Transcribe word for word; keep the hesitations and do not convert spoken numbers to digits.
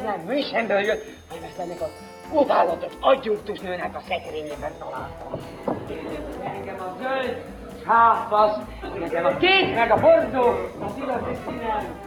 Istenem, mi semből jött, hogy ezt ennek az utálatos adjunktusnőnek a szekrényében találtam. Engem a zöld, háfasz, nekem a kék meg a bordó, a piros is színem.